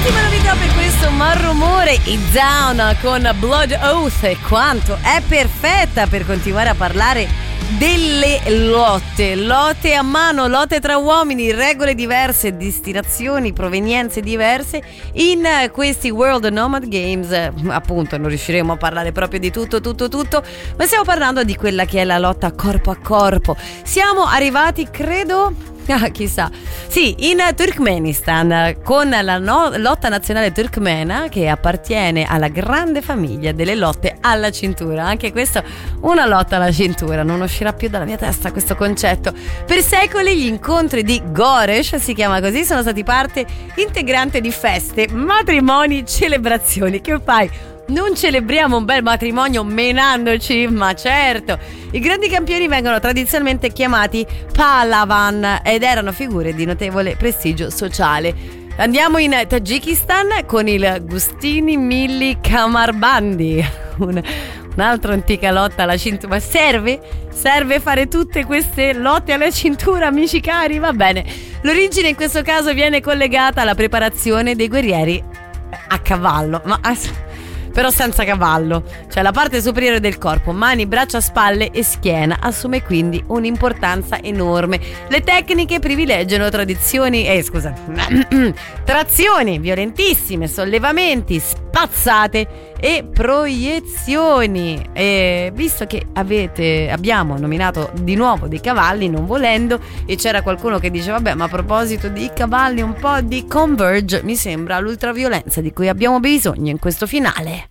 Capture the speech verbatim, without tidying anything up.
Ultima novità per questo Marrumore, It's Down con Blood Oath, e quanto è perfetta per continuare a parlare delle lotte, lotte a mano, lotte tra uomini, regole diverse, destinazioni, provenienze diverse in questi World Nomad Games. Appunto non riusciremo a parlare proprio di tutto tutto tutto, ma stiamo parlando di quella che è la lotta corpo a corpo. Siamo arrivati, credo, ah, chissà, sì, in Turkmenistan, con la no- lotta nazionale turkmena, che appartiene alla grande famiglia delle lotte alla cintura. Anche questo, una lotta alla cintura, non uscirà più dalla mia testa questo concetto. Per secoli gli incontri di Goresh, si chiama così, sono stati parte integrante di feste, matrimoni, celebrazioni. Che fai? Non celebriamo un bel matrimonio menandoci? Ma certo! I grandi campioni vengono tradizionalmente chiamati Pahlavan ed erano figure di notevole prestigio sociale. Andiamo in Tagikistan con il Gustini Milli Kamarbandi, un, un'altra antica lotta alla cintura. Ma serve? Serve fare tutte queste lotte alla cintura, amici cari? Va bene. L'origine in questo caso viene collegata alla preparazione dei guerrieri a cavallo, ma però senza cavallo, cioè la parte superiore del corpo, mani, braccia, spalle e schiena, assume quindi un'importanza enorme. Le tecniche privilegiano tradizioni, eh scusa, trazioni violentissime, sollevamenti, spazzate e proiezioni. E visto che avete abbiamo nominato di nuovo dei cavalli, non volendo, e c'era qualcuno che dice vabbè, ma a proposito di cavalli, un po' di Converge mi sembra l'ultraviolenza di cui abbiamo bisogno in questo finale.